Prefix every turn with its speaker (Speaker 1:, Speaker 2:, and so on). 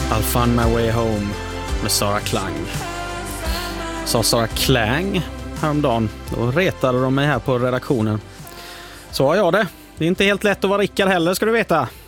Speaker 1: I'll find my way home med Sara Klang. Sa Sara Klang häromdagen. Då retade de mig här på redaktionen. Så har jag det. Det är inte helt lätt att vara Rickard heller, ska du veta.